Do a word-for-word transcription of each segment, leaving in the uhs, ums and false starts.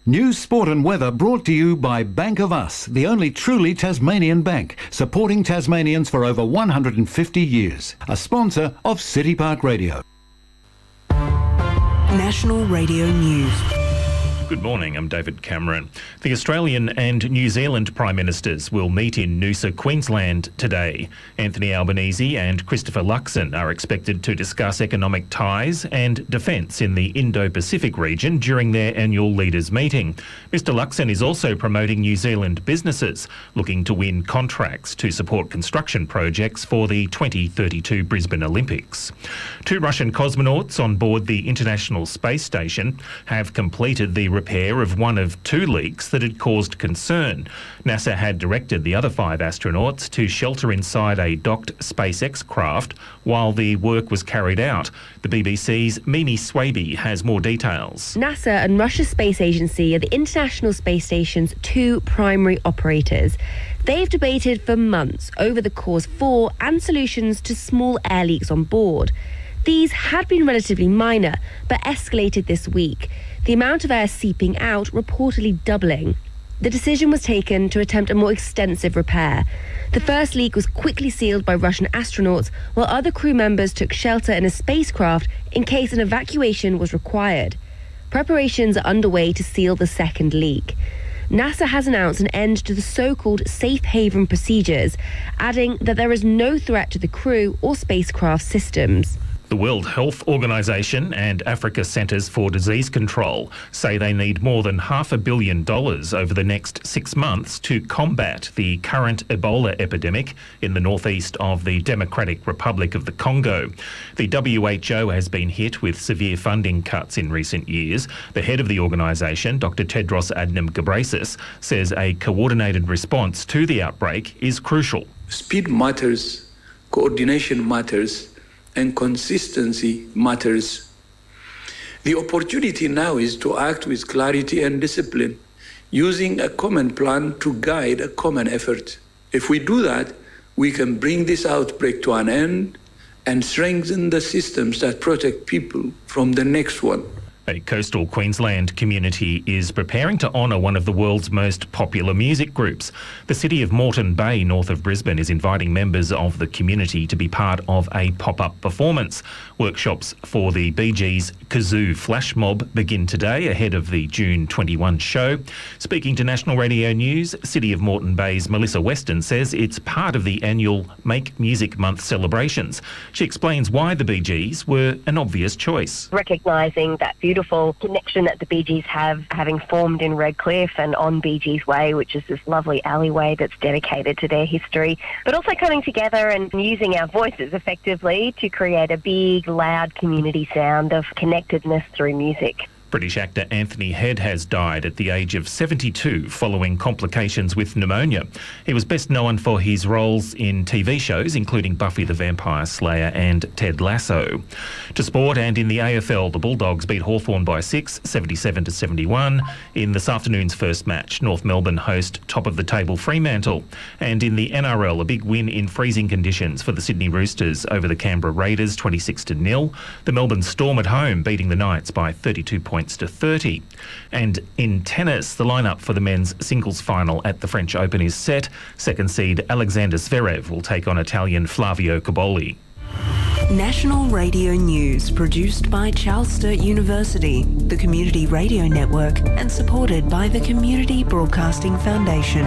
News, sport and weather brought to you by Bank of Us, the only truly Tasmanian bank, supporting Tasmanians for over one hundred fifty years. A sponsor of City Park Radio. National Radio News. Good morning, I'm David Cameron. The Australian and New Zealand Prime Ministers will meet in Noosa, Queensland today. Anthony Albanese and Christopher Luxon are expected to discuss economic ties and defence in the Indo-Pacific region during their annual leaders' meeting. Mister Luxon is also promoting New Zealand businesses looking to win contracts to support construction projects for the twenty thirty-two Brisbane Olympics. Two Russian cosmonauts on board the International Space Station have completed the repair of one of two leaks that had caused concern. NASA had directed the other five astronauts to shelter inside a docked SpaceX craft while the work was carried out. The B B C's Mimi Swaby has more details. NASA and Russia's Space Agency are the International Space Station's two primary operators. They've debated for months over the cause for and solutions to small air leaks on board. These had been relatively minor, but escalated this week, the amount of air seeping out reportedly doubling. The decision was taken to attempt a more extensive repair. The first leak was quickly sealed by Russian astronauts, while other crew members took shelter in a spacecraft in case an evacuation was required. Preparations are underway to seal the second leak. NASA has announced an end to the so-called safe haven procedures, adding that there is no threat to the crew or spacecraft systems. The World Health Organization and Africa Centres for Disease Control say they need more than half a billion dollars over the next six months to combat the current Ebola epidemic in the northeast of the Democratic Republic of the Congo. The W H O has been hit with severe funding cuts in recent years. The head of the organisation, Doctor Tedros Adhanom Ghebreyesus, says a coordinated response to the outbreak is crucial. Speed matters, coordination matters, and consistency matters. The opportunity now is to act with clarity and discipline, using a common plan to guide a common effort. If we do that, we can bring this outbreak to an end and strengthen the systems that protect people from the next one. A coastal Queensland community is preparing to honour one of the world's most popular music groups. The city of Moreton Bay, north of Brisbane, is inviting members of the community to be part of a pop-up performance. Workshops for the Bee Gees Kazoo Flash Mob begin today ahead of the June twenty-first show. Speaking to National Radio News, City of Moreton Bay's Melissa Weston says it's part of the annual Make Music Month celebrations. She explains why the Bee Gees were an obvious choice. Recognising that beautiful Beautiful connection that the Bee Gees have, having formed in Redcliffe and on Bee Gees Way, which is this lovely alleyway that's dedicated to their history, but also coming together and using our voices effectively to create a big, loud community sound of connectedness through music. British actor Anthony Head has died at the age of seventy-two following complications with pneumonia. He was best known for his roles in T V shows including Buffy the Vampire Slayer and Ted Lasso. To sport, and in the A F L, the Bulldogs beat Hawthorn by six, seventy-seven to seventy-one. In this afternoon's first match, North Melbourne host top-of-the-table Fremantle. And in the N R L, a big win in freezing conditions for the Sydney Roosters over the Canberra Raiders, twenty-six to nil. The Melbourne Storm at home beating the Knights by thirty-two points to thirty. And in tennis, the lineup for the men's singles final at the French Open is set. Second seed Alexander Zverev will take on Italian Flavio Cobolli. National Radio News, produced by Charles Sturt University, the Community Radio Network, and supported by the Community Broadcasting Foundation.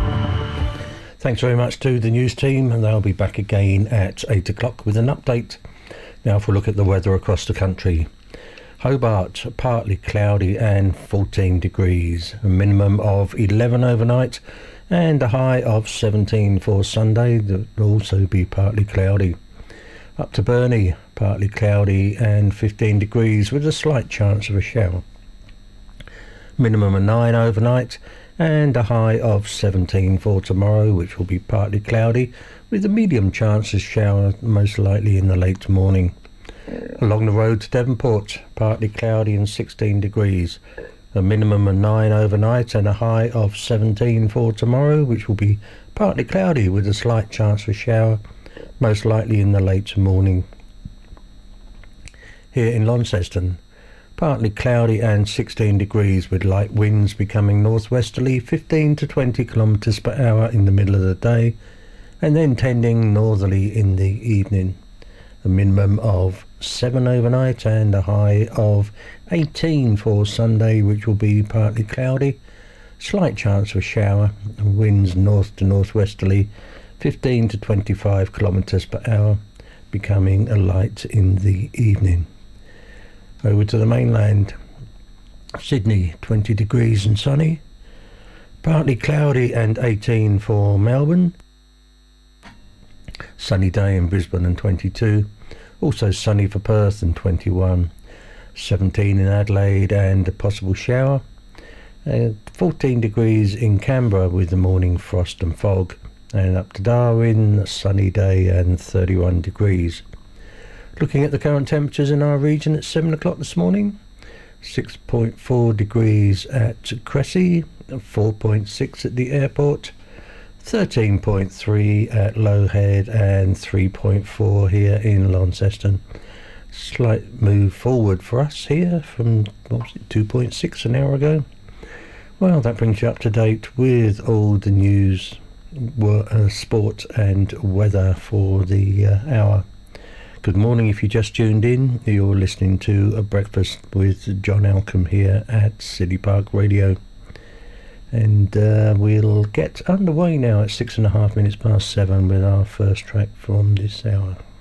Thanks very much to the news team, and they'll be back again at eight o'clock with an update. Now for a look at the weather across the country. Hobart, partly cloudy and fourteen degrees, a minimum of eleven overnight and a high of seventeen for Sunday. That will also be partly cloudy. Up to Burnie, partly cloudy and fifteen degrees with a slight chance of a shower. Minimum of nine overnight and a high of seventeen for tomorrow, which will be partly cloudy with a medium chance of shower, most likely in the late morning. Along the road to Devonport, partly cloudy and sixteen degrees. A minimum of nine overnight and a high of seventeen for tomorrow, which will be partly cloudy with a slight chance for shower, most likely in the late morning. Here in Launceston, Partly cloudy and sixteen degrees with light winds becoming northwesterly, fifteen to twenty kilometres per hour in the middle of the day, and then tending northerly in the evening. A minimum of seven overnight and a high of eighteen for Sunday, which will be partly cloudy. Slight chance of a shower, and winds north to northwesterly, fifteen to twenty-five kilometres per hour, becoming a light in the evening. Over to the mainland. Sydney, twenty degrees and sunny. Partly cloudy and eighteen for Melbourne. Sunny day in Brisbane and twenty-two. Also sunny for Perth and twenty-one. seventeen in Adelaide and a possible shower. Uh, fourteen degrees in Canberra with the morning frost and fog. And up to Darwin, a sunny day and thirty-one degrees. Looking at the current temperatures in our region at seven o'clock this morning. six point four degrees at Cressy, four point six at the airport, thirteen point three at Low Head and three point four here in Launceston. Slight move forward for us here from what was it, two point six an hour ago. Well, that brings you up to date with all the news, uh, sport and weather for the uh, hour. Good morning. If you just tuned in, you're listening to A Breakfast with John Alcombe here at City Park Radio. And uh, we'll get underway now at six and a half minutes past seven with our first track from this hour.